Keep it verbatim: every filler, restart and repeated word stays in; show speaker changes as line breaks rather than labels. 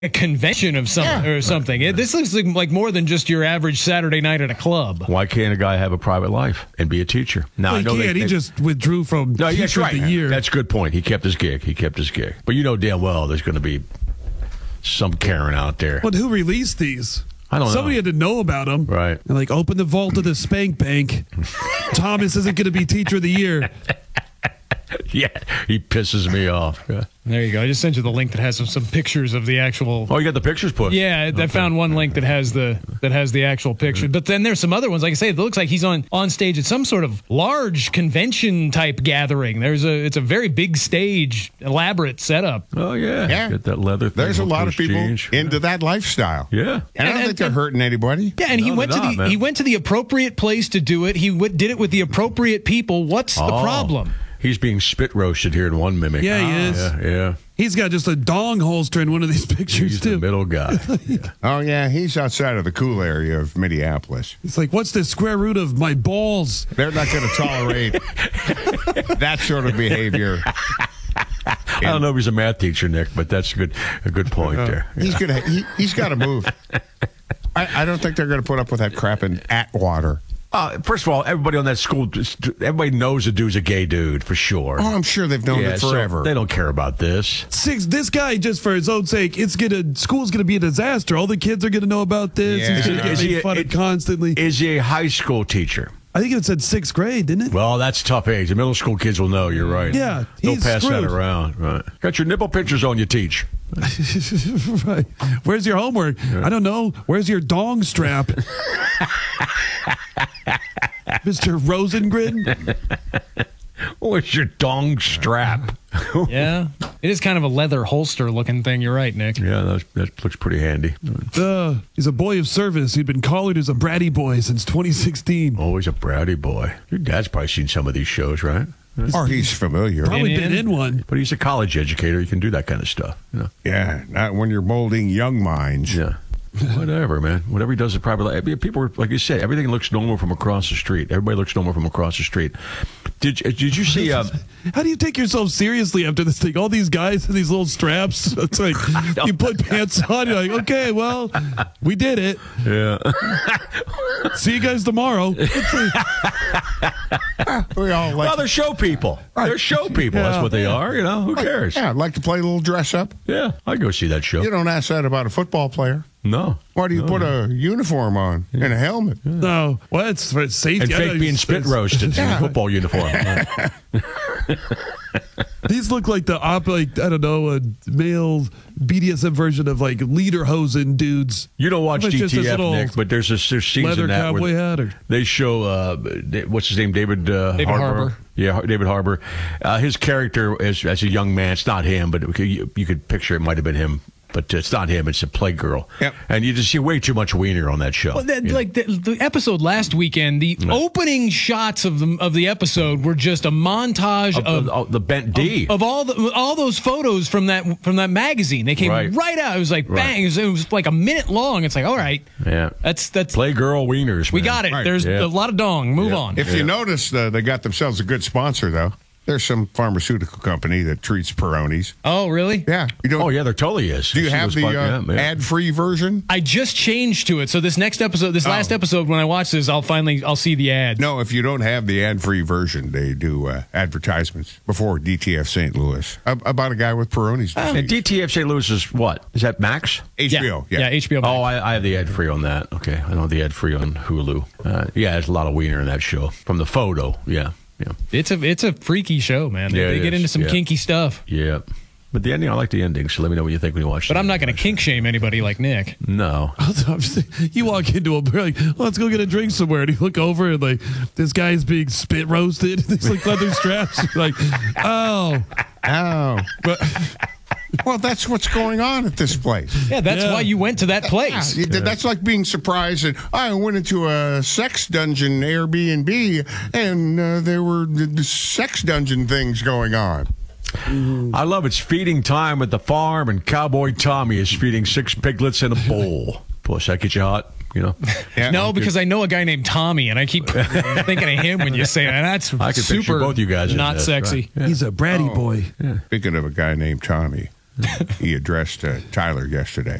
a convention of some
Yeah.
or something. It, this looks like, like more than just your average Saturday night at a club.
Why can't a guy have a private life and be a teacher? Now,
Well,
I
he
know
can't.
they,
He
they-
just withdrew from
No,
Teacher
that's right.
of the Year.
That's a good point. He kept his gig. He kept his gig. But you know damn well there's going to be some Karen out there.
But who released these?
I don't know.
Somebody had to know about them.
Right.
And like, open the vault of the Spank Bank. Thomas isn't going to be Teacher of the Year.
Yeah, he pisses me off. Yeah.
There you go. I just sent you the link that has some, some pictures of the actual.
Oh, you got the pictures put?
Yeah, I
Okay.
found one link that has the that has the actual picture. But then there's some other ones. Like I say, it looks like he's on on stage at some sort of large convention type gathering. There's a it's a very big stage, elaborate setup.
Oh, yeah.
Yeah.
Get that leather thing.
There's a
with
lot
those
of people
jeans.
into that lifestyle.
Yeah.
And I don't
And-
think they're
and-
hurting anybody.
Yeah, and he
No,
went to
they're
the
not, man.
he went to the appropriate place to do it. He w- did it with the appropriate people. What's the
Oh.
problem?
He's being spit roasted here in one mimic.
Yeah, he is.
Yeah, yeah.
He's got just a dong holster in one of these pictures,
He's the
too.
middle guy. Yeah.
Oh, yeah, he's outside of the cool area of Minneapolis.
It's like, what's the square root of my balls?
They're not going to tolerate that sort of behavior.
I don't know if he's a math teacher, Nick, but that's a good a good point there.
He's gonna. He, he's got to move. I, I don't think they're going to put up with that crap in Atwater.
Uh, first of all, everybody on that school, everybody knows the dude's a gay dude for sure.
Oh, I'm sure they've known
Yeah,
it
so
forever.
they don't care about this.
Six. This guy, just for his own sake, it's gonna school's gonna be a disaster. All the kids are gonna know about this.
Yeah.
He's gonna
Is
get
he-
made fun of
it-
constantly.
Is he a high school teacher?
I think it said sixth grade, didn't it?
Well, that's a tough age. The middle school kids will know. You're right.
Yeah,
Don't
he's
pass
screwed.
that around. Right. Got your nipple pictures on you, teach.
Right. Where's your homework? I don't know. Where's your dong strap? Mister Rosengren?
Where's your dong strap?
Yeah, it is kind of a leather holster looking thing. You're right, Nick.
Yeah, that, that looks pretty handy.
Uh, he's a boy of service. He'd been collared as a bratty boy since twenty sixteen.
Always a bratty boy. Your dad's probably seen some of these shows, right?
Or he's familiar.
Probably
Been
been
in?
in one.
But he's a college educator. He can do that kind of stuff. You know?
Yeah, not when you're molding young minds.
Yeah. Whatever, man. Whatever he does in private life. People, are, like you said, everything looks normal from across the street. Everybody looks normal from across the street. Did Did you see? Um,
How do you take yourself seriously after this thing? All these guys in these little straps. It's like you put pants on. You're like, okay, well, we did it.
yeah.
See you guys tomorrow.
We all like.
Well, they're show people. They're show people.
Yeah.
That's what they are. You know, who cares?
Yeah, I'd like to play a little dress up.
Yeah, I'd go see that show.
You don't ask that about a football player.
No.
Why do you
No.
put a uniform on and a helmet?
No, well, it's for safety.
And
I know
fake being
it's-
spit roasted in a football uniform.
These look like the op, like I don't know, a male B D S M version of like lederhosen dudes.
You don't watch
It's just this
D T F,
little
Nick, but there's a there's scenes
leather
in that
cowboy
where
hat, or
they show uh, what's his name, David, uh,
David Harbour.
Yeah, Har- David Harbour. Uh, his character as as a young man, it's not him, but you, you could picture it might have been him. But it's not him; it's a Playgirl.
Yep.
And you just see way too much wiener on that show.
Well, that,
you know?
like the, the episode last weekend, the opening shots of the of the episode were just a montage
Of-
of,
of- of the bent D.
of, of all the all those photos from that from that magazine. They came
Right.
right, out. It was like
Right.
bang. It was, it was like a minute long. It's like, all right,
yeah,
that's that's
Playgirl wieners.
we
man.
got it.
Right.
There's
Yeah.
a lot of dong. Move
Yeah.
on.
If
Yeah.
you notice, uh, they got themselves a good sponsor, though. There's some pharmaceutical company that treats Peronis.
Oh, really?
Yeah. You don't,
Oh yeah, there totally is.
Do you
See
have
those
the
spot-
uh,
yeah, yeah.
ad-free version?
I just changed to it. So this next episode, this last
Oh.
episode, when I watch this, I'll finally I'll see the ad.
No, if you don't have the ad-free version, they do uh, advertisements before D T F Saint Louis ab- about a guy with Peronis.
And D T F Saint Louis is what? Is that Max?
H B O,
yeah,
yeah.
H B O. Max.
Oh, I, I have the ad free on that. Okay, I know the ad free on Hulu. Uh, yeah, there's a lot of wiener in that show. From the photo, yeah, yeah,
It's a it's a freaky show, man. They,
Yeah,
they
it
get
is.
into some
Yeah.
kinky stuff.
yeah. But the ending, I like the ending. So let me know what you think when you watch.
But
the
I'm not going
ending.
to kink shame anybody like Nick.
No.
you walk into a bar like, let's go get a drink somewhere, and you look over and like this guy's being spit roasted. There's like leather straps. You're like, oh,
Oh.
but
Well, that's what's going on at this place.
Yeah, that's
Yeah.
why you went to that place.
Yeah, that's like being surprised that I went into a sex dungeon Airbnb and uh, there were the, the sex dungeon things going on.
I love it's feeding time at the farm, and Cowboy Tommy is feeding six piglets in a bowl. Puss, that get you hot? You know?
Yeah.
No, because I know a guy named Tommy, and I keep thinking of him when you say that. That's
I can picture
super
both you guys in
not
this,
sexy.
right.
he's a bratty
Oh.
boy.
Speaking of a guy named Tommy, he addressed uh, Tyler yesterday.